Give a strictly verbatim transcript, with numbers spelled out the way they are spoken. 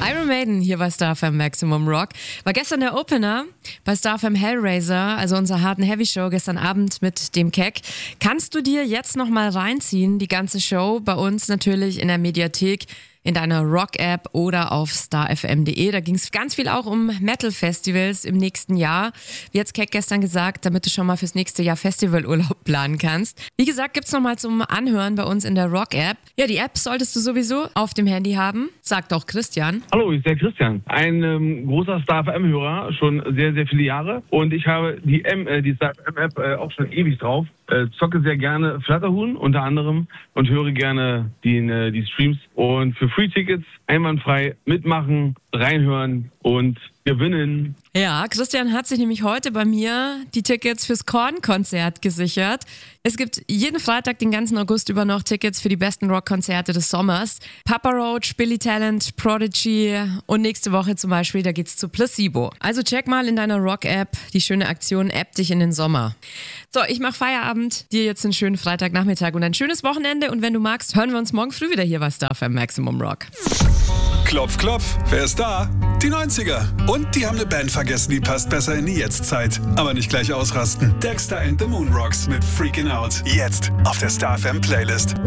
Iron Maiden hier bei Star F M Maximum Rock. War gestern der Opener bei Star F M Hellraiser, also unserer harten Heavy-Show gestern Abend mit dem Keck. Kannst du dir jetzt nochmal reinziehen, die ganze Show, bei uns natürlich in der Mediathek, in deiner Rock-App oder auf star f m punkt d e. Da ging es ganz viel auch um Metal-Festivals im nächsten Jahr. Wie hat's Keck gestern gesagt, damit du schon mal fürs nächste Jahr Festivalurlaub planen kannst. Wie gesagt, gibt's nochmal zum Anhören bei uns in der Rock-App. Ja, die App solltest du sowieso auf dem Handy haben, sagt auch Christian. Hallo, ich bin der Christian, ein ähm, großer Star F M-Hörer, schon sehr, sehr viele Jahre. Und ich habe die, M, äh, die Star F M-App äh, auch schon ewig drauf. Äh, zocke sehr gerne Flatterhuhn unter anderem und höre gerne die, äh, die Streams. Und für Free-Tickets einwandfrei mitmachen, reinhören und gewinnen. Ja, Christian hat sich nämlich heute bei mir die Tickets fürs Korn-Konzert gesichert. Es gibt jeden Freitag den ganzen August über noch Tickets für die besten Rockkonzerte des Sommers. Papa Roach, Billy Talent, Prodigy und nächste Woche zum Beispiel, da geht's zu Placebo. Also check mal in deiner Rock-App die schöne Aktion App dich in den Sommer. So, ich mach Feierabend, dir jetzt einen schönen Freitagnachmittag und ein schönes Wochenende und wenn du magst, hören wir uns morgen früh wieder hier bei Star F M Maximum Rock. Klopf, klopf, wer ist da? Die neunziger. Und die haben eine Band vergessen, die passt besser in die Jetztzeit. Aber nicht gleich ausrasten. Dexter and the Moonrocks mit Freaking Out. Jetzt auf der Star F M Playlist.